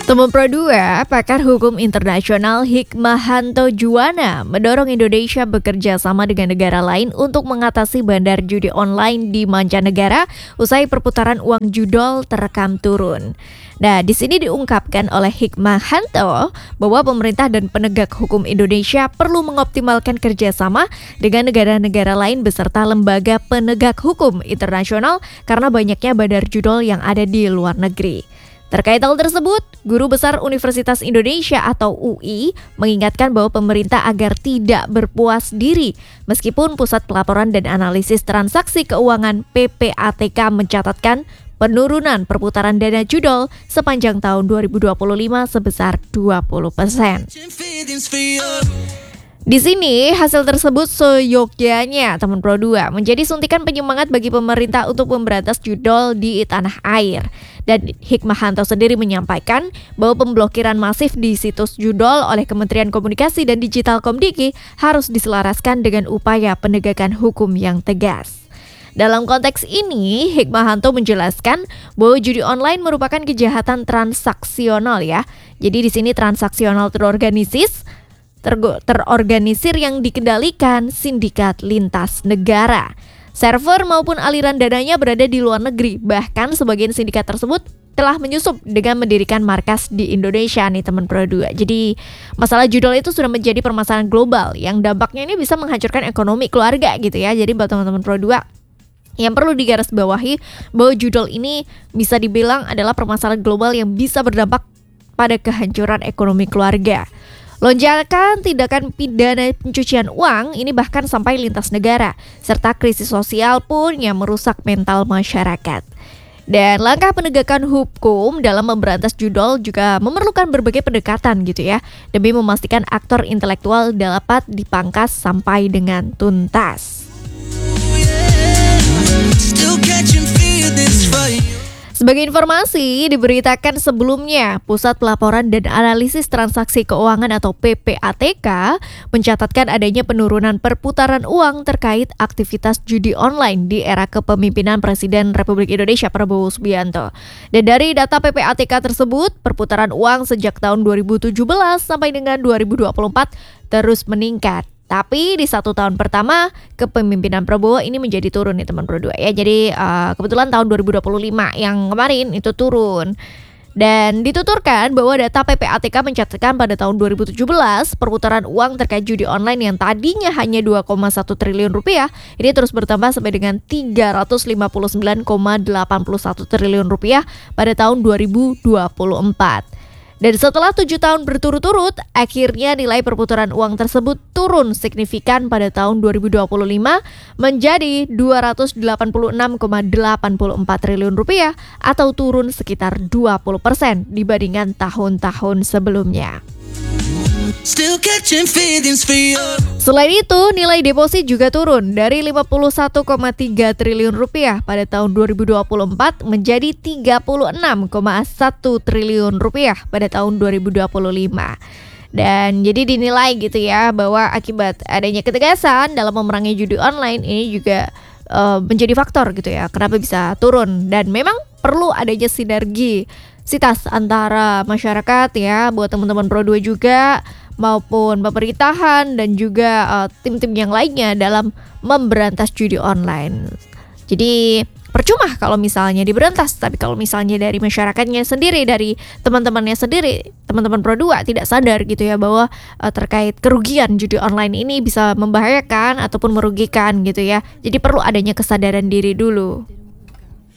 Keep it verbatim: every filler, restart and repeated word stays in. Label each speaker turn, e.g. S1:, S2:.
S1: Teman Pro dua, pakar hukum internasional Hikmahanto Juwana mendorong Indonesia bekerja sama dengan negara lain untuk mengatasi bandar judi online di mancanegara usai perputaran uang judol terekam turun. Nah, di sini diungkapkan oleh Hikmahanto bahwa pemerintah dan penegak hukum Indonesia perlu mengoptimalkan kerjasama dengan negara-negara lain beserta lembaga penegak hukum internasional karena banyaknya bandar judol yang ada di luar negeri. Terkait hal tersebut, Guru Besar Universitas Indonesia atau U I mengingatkan bahwa pemerintah agar tidak berpuas diri meskipun Pusat Pelaporan dan Analisis Transaksi Keuangan P P A T K mencatatkan penurunan perputaran dana judol sepanjang tahun dua ribu dua puluh lima sebesar dua puluh persen. Di sini, hasil tersebut seyogyanya teman Pro dua menjadi suntikan penyemangat bagi pemerintah untuk memberantas judol di tanah air. Dan Hikmahanto sendiri menyampaikan bahwa pemblokiran masif di situs judol oleh Kementerian Komunikasi dan Digital Komdiki harus diselaraskan dengan upaya penegakan hukum yang tegas. Dalam konteks ini, Hikmahanto menjelaskan bahwa judi online merupakan kejahatan transaksional ya. Jadi di sini transaksional terorganisir Ter- terorganisir yang dikendalikan sindikat lintas negara. Server maupun aliran dananya berada di luar negeri. Bahkan sebagian sindikat tersebut telah menyusup dengan mendirikan markas di Indonesia nih teman Pro dua. Jadi masalah judol itu sudah menjadi permasalahan global yang dampaknya ini bisa menghancurkan ekonomi keluarga gitu ya. Jadi buat teman-teman Pro dua, yang perlu digarisbawahi bahwa judol ini bisa dibilang adalah permasalahan global yang bisa berdampak pada kehancuran ekonomi keluarga. Lonjakan tindakan pidana pencucian uang ini bahkan sampai lintas negara, serta krisis sosial pun yang merusak mental masyarakat. Dan langkah penegakan hukum dalam memberantas judol juga memerlukan berbagai pendekatan gitu ya, demi memastikan aktor intelektual dapat dipangkas sampai dengan tuntas. Sebagai informasi, diberitakan sebelumnya, Pusat Pelaporan dan Analisis Transaksi Keuangan atau P P A T K mencatatkan adanya penurunan perputaran uang terkait aktivitas judi online di era kepemimpinan Presiden Republik Indonesia Prabowo Subianto. Dan dari data P P A T K tersebut, perputaran uang sejak tahun dua ribu tujuh belas sampai dengan dua ribu dua puluh empat terus meningkat. Tapi di satu tahun pertama kepemimpinan Prabowo ini menjadi turun nih teman Pro dua ya. Jadi uh, kebetulan tahun dua ribu dua puluh lima yang kemarin itu turun. Dan dituturkan bahwa data P P A T K mencatatkan pada tahun dua ribu tujuh belas perputaran uang terkait judi online yang tadinya hanya dua koma satu triliun rupiah ini terus bertambah sampai dengan tiga ratus lima puluh sembilan koma delapan satu triliun rupiah pada tahun dua ribu dua puluh empat. Dan setelah tujuh tahun berturut-turut, akhirnya nilai perputaran uang tersebut turun signifikan pada tahun dua ribu dua puluh lima menjadi dua ratus delapan puluh enam koma delapan empat triliun rupiah atau turun sekitar dua puluh persen dibandingkan tahun-tahun sebelumnya. Selain itu, nilai deposit juga turun dari lima puluh satu koma tiga triliun rupiah pada tahun dua ribu dua puluh empat menjadi tiga puluh enam koma satu triliun rupiah pada tahun dua ribu dua puluh lima. Dan jadi dinilai gitu ya bahwa akibat adanya ketegasan dalam memerangi judi online ini juga uh, menjadi faktor gitu ya kenapa bisa turun, dan memang perlu adanya sinergi sitas antara masyarakat ya buat teman-teman Pro dua juga maupun pemerintahan dan juga uh, tim-tim yang lainnya dalam memberantas judi online. Jadi percuma kalau misalnya diberantas, tapi kalau misalnya dari masyarakatnya sendiri, dari teman-temannya sendiri, teman-teman Pro dua tidak sadar gitu ya bahwa uh, terkait kerugian judi online ini bisa membahayakan ataupun merugikan gitu ya. Jadi perlu adanya kesadaran diri dulu.